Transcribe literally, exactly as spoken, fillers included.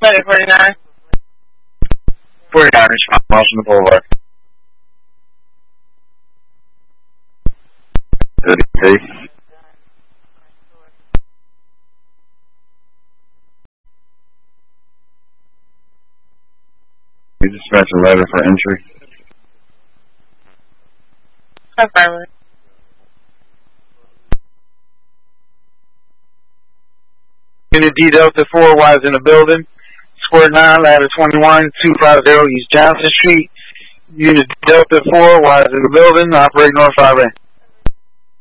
Medic forty-nine. forty-nine, respond, miles from the boulevard. thirty-three. You dispatch a letter for entry. Affirmative. Unit D Delta four, Y is in the building. Square nine, ladder twenty-one, two fifty East Johnson Street. Unit D Delta four, Y is in the building. Operate North five A.